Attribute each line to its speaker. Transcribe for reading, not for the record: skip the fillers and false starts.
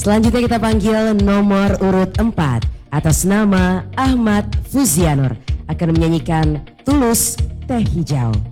Speaker 1: Selanjutnya kita panggil nomor urut 4 atas nama Ahmad Fuzianur akan menyanyikan Tulus Teh Hijau.